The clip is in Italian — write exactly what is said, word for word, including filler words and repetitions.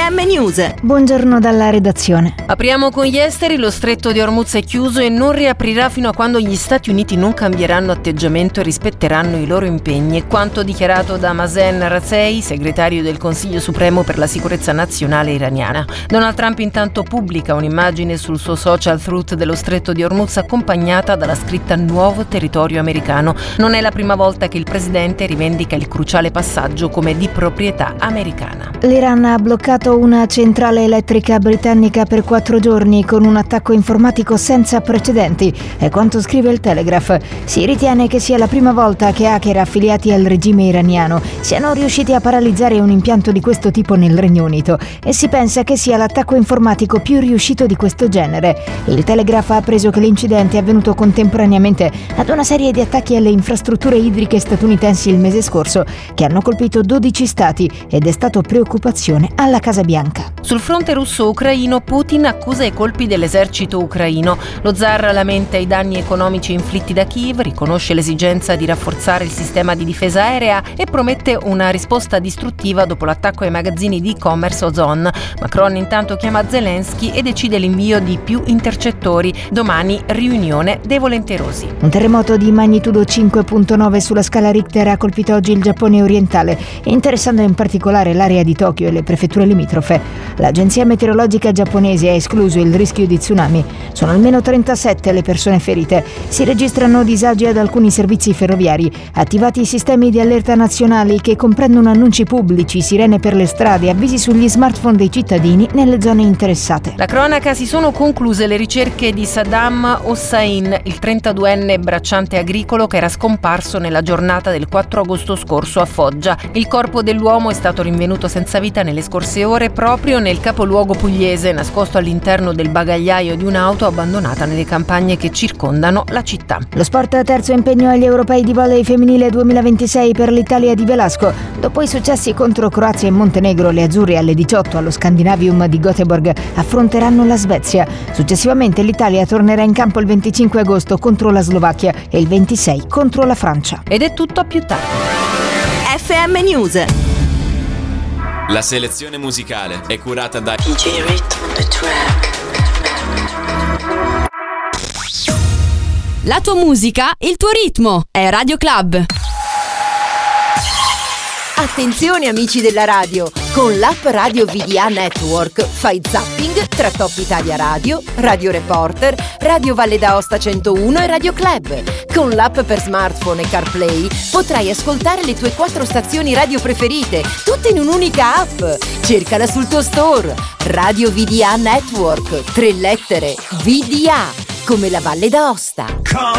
M News. Buongiorno dalla redazione. Apriamo con gli esteri. Lo stretto di Hormuz è chiuso e non riaprirà fino a quando gli Stati Uniti non cambieranno atteggiamento e rispetteranno i loro impegni. È quanto dichiarato da Mazen Razzei, segretario del Consiglio Supremo per la sicurezza nazionale iraniana. Donald Trump intanto pubblica un'immagine sul suo social Truth dello stretto di Hormuz accompagnata dalla scritta "Nuovo territorio americano". Non è la prima volta che il presidente rivendica il cruciale passaggio come di proprietà americana. L'Iran ha bloccato una centrale elettrica britannica per quattro giorni con un attacco informatico senza precedenti, è quanto scrive il Telegraph. Si ritiene che sia la prima volta che hacker affiliati al regime iraniano siano riusciti a paralizzare un impianto di questo tipo nel Regno Unito e si pensa che sia l'attacco informatico più riuscito di questo genere. Il Telegraph ha appreso che l'incidente è avvenuto contemporaneamente ad una serie di attacchi alle infrastrutture idriche statunitensi il mese scorso che hanno colpito dodici stati ed è stato preoccupazione alla Casa Bianca. Sul fronte russo-ucraino, Putin accusa i colpi dell'esercito ucraino. Lo zar lamenta i danni economici inflitti da Kiev, riconosce l'esigenza di rafforzare il sistema di difesa aerea e promette una risposta distruttiva dopo l'attacco ai magazzini di e-commerce Ozon. Macron intanto chiama Zelensky e decide l'invio di più intercettori. Domani riunione dei volenterosi. Un terremoto di magnitudo cinque virgola nove sulla scala Richter ha colpito oggi il Giappone orientale, interessando in particolare l'area di Tokyo e le prefetture limitrofe. L'agenzia meteorologica giapponese ha escluso il rischio di tsunami. Sono almeno trentasette le persone ferite. Si registrano disagi ad alcuni servizi ferroviari. Attivati i sistemi di allerta nazionali che comprendono annunci pubblici, sirene per le strade e avvisi sugli smartphone dei cittadini nelle zone interessate. La cronaca: si sono concluse le ricerche di Saddam Hossein, il trentaduenne bracciante agricolo che era scomparso nella giornata del quattro agosto scorso a Foggia. Il corpo dell'uomo è stato rinvenuto senza vita nelle scorse ore proprio nel capoluogo pugliese, nascosto all'interno del bagagliaio di un'auto abbandonata nelle campagne che circondano la città. Lo sport: terzo impegno agli europei di volley femminile duemilaventisei per l'Italia di Velasco. Dopo i successi contro Croazia e Montenegro, le azzurre alle diciotto allo Scandinavium di Göteborg affronteranno la Svezia. Successivamente l'Italia tornerà in campo il venticinque agosto contro la Slovacchia e il ventisei contro la Francia. Ed è tutto, a più tardi. F M News. La selezione musicale è curata da D J Rhythm on the track. La tua musica, il tuo ritmo, è Radio Club. Attenzione amici della radio, con l'app Radio V D A Network fai zapping tra Top Italia Radio, Radio Reporter, Radio Valle d'Aosta centouno e Radio Club. Con l'app per smartphone e CarPlay potrai ascoltare le tue quattro stazioni radio preferite, tutte in un'unica app. Cercala sul tuo store. Radio V D A Network, tre lettere, V D A, come la Valle d'Aosta.